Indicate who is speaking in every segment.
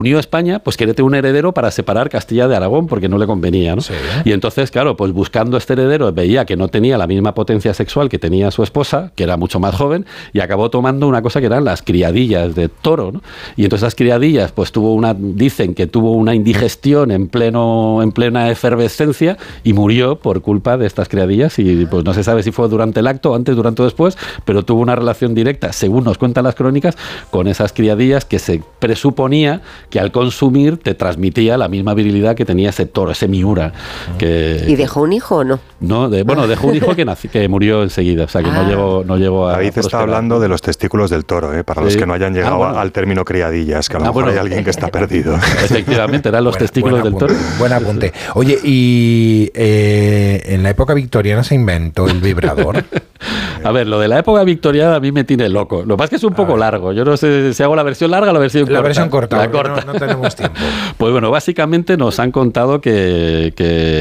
Speaker 1: unió España, pues quería tener un heredero para separar Castilla de Aragón, porque no le convenía, ¿no?
Speaker 2: Sí.
Speaker 1: Y entonces, claro, pues buscando este heredero, veía que no tenía la misma potencia sexual que tenía su esposa, que era mucho más joven, y acabó tomando una cosa que eran las criadillas de toro, ¿no? Y entonces las criadillas, pues dicen que tuvo una indigestión en plena efervescencia y murió por culpa de estas criadillas, y pues no se sabe si fue durante el acto, antes, durante o después, pero tuvo una relación directa, según nos cuentan las crónicas, con esas criadillas que se presuponía que al consumir te transmitía la misma virilidad que tenía ese toro, ese Miura.
Speaker 3: ¿Y dejó un hijo o no?
Speaker 1: No, dejó un hijo que murió enseguida, o sea que no llegó a...
Speaker 4: David está hablando de los testículos del toro, para los que no hayan llegado al término criadillas, que a lo mejor hay alguien que está perdido.
Speaker 1: Efectivamente, eran los testículos del toro.
Speaker 2: Buen apunte. Oye, y en la época victoriana se inventó el vibrador.
Speaker 1: A ver, lo de la época victoriana a mí me tiene loco. Lo que pasa es que es un poco largo. Yo no sé si hago la versión larga o la versión corta.
Speaker 2: La versión corta.
Speaker 1: La corta.
Speaker 2: No tenemos tiempo.
Speaker 1: Pues bueno, básicamente nos han contado que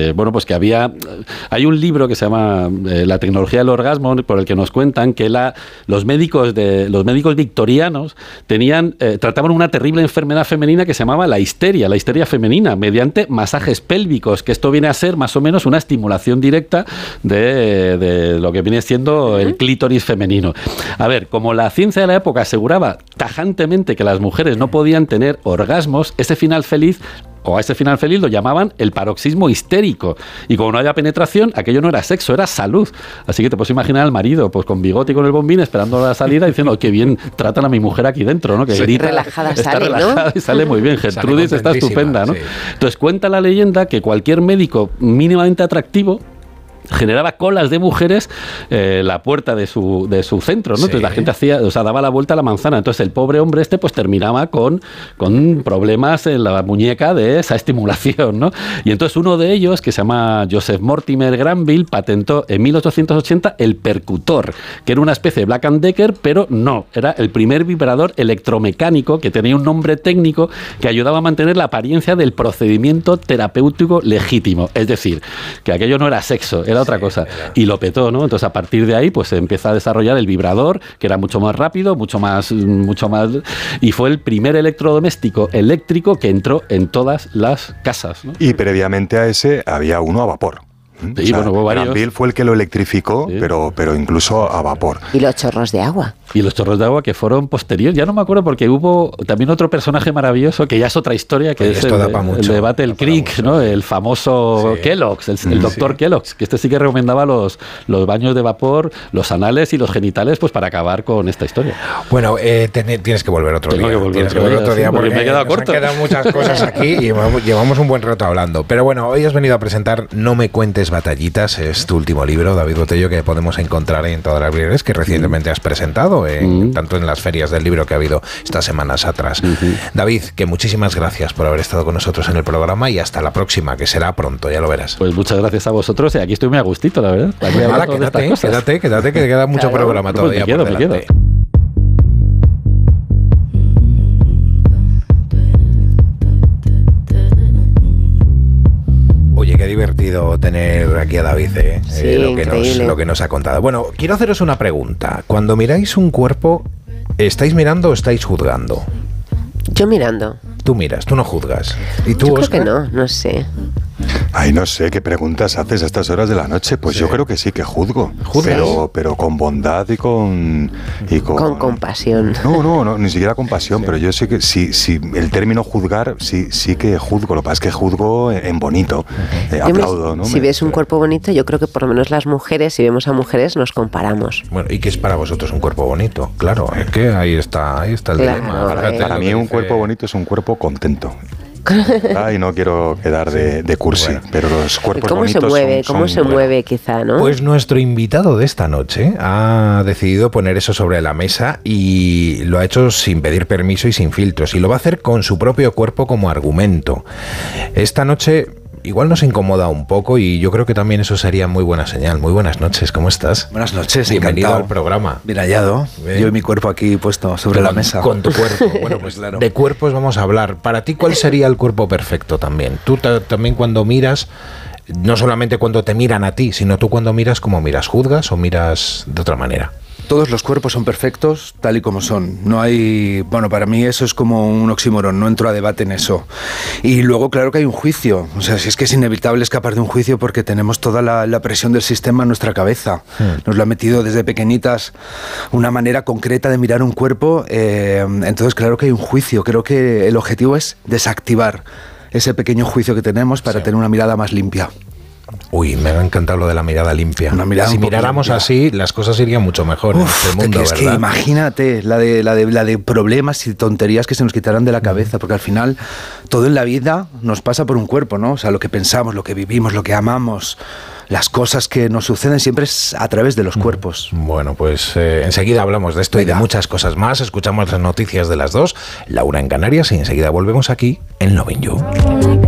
Speaker 1: hay un libro que se llama La tecnología del orgasmo, por el que nos cuentan que los médicos victorianos trataban una terrible enfermedad femenina que se llamaba la histeria femenina, mediante masajes pélvicos, que esto viene a ser más o menos una estimulación directa de lo que viene siendo el clítoris femenino. A ver, como la ciencia de la época aseguraba tajantemente que las mujeres no podían tener orgasmos, ese final feliz lo llamaban el paroxismo histérico. Y como no había penetración, aquello no era sexo, era salud. Así que te puedes imaginar al marido, pues con bigote y con el bombín, esperando la salida, diciendo, qué bien tratan a mi mujer aquí dentro, ¿no? Que sí, grita,
Speaker 3: relajada
Speaker 1: está
Speaker 3: sale,
Speaker 1: relajada,
Speaker 3: ¿no?
Speaker 1: Y sale muy bien. Gertrudis está estupenda, ¿no?
Speaker 2: Sí.
Speaker 1: Entonces cuenta la leyenda que cualquier médico mínimamente atractivo generaba colas de mujeres la puerta de su centro, ¿no?
Speaker 2: Sí.
Speaker 1: Entonces la gente daba la vuelta a la manzana. Entonces el pobre hombre pues terminaba con problemas en la muñeca de esa estimulación, ¿no? Y entonces uno de ellos, que se llama Joseph Mortimer Granville, patentó en 1880 el percutor, que era una especie de Black & Decker, pero no, era el primer vibrador electromecánico que tenía un nombre técnico que ayudaba a mantener la apariencia del procedimiento terapéutico legítimo. Es decir, que aquello no era sexo, era otra cosa. Y lo petó, ¿no? Entonces, a partir de ahí, pues se empieza a desarrollar el vibrador, que era mucho más rápido, mucho más... Y fue el primer electrodoméstico eléctrico que entró en todas las casas, ¿no?
Speaker 4: Y previamente a ese había uno a vapor.
Speaker 1: Sí, hubo varios.
Speaker 4: Granville fue el que lo electrificó, sí. pero incluso a vapor.
Speaker 3: ¿Y los chorros de agua?
Speaker 1: Y los chorros de agua que fueron posteriores. Ya no me acuerdo porque hubo también otro personaje maravilloso que ya es otra historia, que es el de Battle Creek, ¿no? El famoso Kellogg's, el doctor Kellogg's, que sí que recomendaba los baños de vapor, los anales y los genitales, pues para acabar con esta historia.
Speaker 2: Bueno, tienes que volver otro día. Tienes que volver otro día porque
Speaker 1: me he quedado corto.
Speaker 2: Han quedado muchas cosas aquí y llevamos un buen rato hablando. Pero bueno, hoy has venido a presentar No me cuentes batallitas, es tu último libro, David Botello, que podemos encontrar en todas las librerías, que recientemente has presentado, tanto en las ferias del libro que ha habido estas semanas atrás. David, que muchísimas gracias por haber estado con nosotros en el programa y hasta la próxima, que será pronto, ya lo verás.
Speaker 1: Pues muchas gracias a vosotros y aquí estoy muy a gustito, la verdad.
Speaker 2: Nada, quédate, que queda mucho programa todavía por delante. Oye, qué divertido tener aquí a David,
Speaker 3: sí,
Speaker 2: lo que nos ha contado. Bueno, quiero haceros una pregunta. Cuando miráis un cuerpo, ¿estáis mirando o estáis juzgando?
Speaker 3: Yo mirando.
Speaker 2: Tú miras, tú no juzgas. ¿Y tú,
Speaker 3: yo creo
Speaker 2: Óscar?
Speaker 3: que no sé.
Speaker 4: Ay, no sé, ¿qué preguntas haces a estas horas de la noche? Pues sí. Yo creo que sí, que juzgo. Pero con bondad y con...
Speaker 3: Con compasión.
Speaker 4: No, ni siquiera compasión, pero yo sé que si el término juzgar, sí que juzgo. Lo que pasa es que juzgo en bonito. Aplaudo, ¿no?
Speaker 3: Si ves un cuerpo bonito, yo creo que por lo menos las mujeres, si vemos a mujeres, nos comparamos.
Speaker 2: Bueno, ¿y qué es para vosotros un cuerpo bonito? Claro, es que ahí está el dilema.
Speaker 4: Para mí un cuerpo bonito es un cuerpo contento. Y no quiero quedar de cursi, pero los cuerpos bonitos
Speaker 3: ¿Cómo se mueve quizá, no?
Speaker 2: Pues nuestro invitado de esta noche ha decidido poner eso sobre la mesa y lo ha hecho sin pedir permiso y sin filtros, y lo va a hacer con su propio cuerpo como argumento. Esta noche igual nos incomoda un poco y yo creo que también eso sería muy buena señal. Muy buenas noches, ¿cómo estás?
Speaker 5: Buenas noches,
Speaker 2: bienvenido
Speaker 5: encantado
Speaker 2: al programa.
Speaker 5: Bien hallado, yo y mi cuerpo aquí puesto sobre la mesa.
Speaker 2: Con tu cuerpo, bueno, pues claro. De cuerpos vamos a hablar. Para ti, ¿cuál sería el cuerpo perfecto también? Tú también cuando miras, no solamente cuando te miran a ti, sino tú cuando miras, ¿cómo miras? ¿Juzgas o miras de otra manera?
Speaker 5: todos los cuerpos son perfectos tal y como son. No hay, bueno, para mí eso es como un oxímoron, no entro a debate en eso. Y luego, claro que hay un juicio. O sea, si es que es inevitable escapar de un juicio porque tenemos toda la presión del sistema en nuestra cabeza. Nos lo ha metido desde pequeñitas una manera concreta de mirar un cuerpo. Entonces, claro que hay un juicio. Creo que el objetivo es desactivar ese pequeño juicio que tenemos para tener una mirada más limpia.
Speaker 2: Uy, me ha encantado lo de la mirada limpia.
Speaker 5: Si
Speaker 2: miráramos
Speaker 5: limpia.
Speaker 2: Así, las cosas irían mucho mejor en este mundo,
Speaker 5: es
Speaker 2: ¿verdad?
Speaker 5: que imagínate la de problemas y tonterías que se nos quitarán de la cabeza, porque al final todo en la vida nos pasa por un cuerpo, ¿no? O sea, lo que pensamos, lo que vivimos, lo que amamos, las cosas que nos suceden siempre es a través de los cuerpos.
Speaker 2: Bueno, pues enseguida hablamos de esto y de muchas cosas más. Escuchamos las noticias de las 2, Laura en Canarias, y enseguida volvemos aquí en Lovin' You.